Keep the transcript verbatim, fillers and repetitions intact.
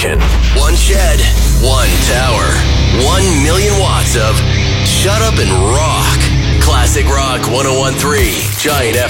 station. One shed, one tower, one million watts of shut up and rock. Classic Rock one oh one three, Giant F M.